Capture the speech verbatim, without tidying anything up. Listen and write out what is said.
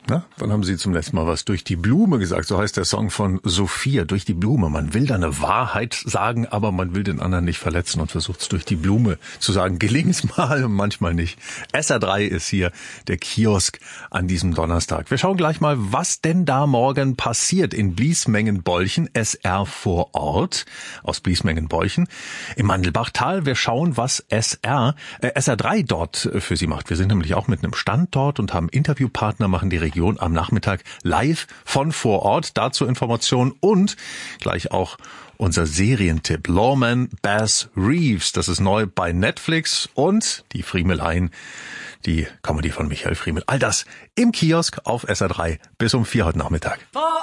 Na, wann haben Sie zum letzten Mal was durch die Blume gesagt? So heißt der Song von Sophia, durch die Blume. Man will da eine Wahrheit sagen, aber man will den anderen nicht verletzen und versucht es durch die Blume zu sagen. Gelingt's mal und manchmal nicht. S R drei ist hier der Kiosk an diesem Donnerstag. Wir schauen gleich mal, was denn da morgen passiert in Bliesmengen-Bolchen, S R vor Ort aus Bliesmengen-Bolchen im Mandelbachtal. Wir schauen, was S R, äh, S R drei dort für Sie macht. Wir sind nämlich auch mit einem Stand dort und haben Interviewpartner, machen die Region am Nachmittag live von vor Ort. Dazu Informationen und gleich auch unser Serientipp. Lawman Bass Reeves, das ist neu bei Netflix, und die Friemeleien, die Comedy von Michael Friemel. All das im Kiosk auf S R drei bis um vier heute Nachmittag.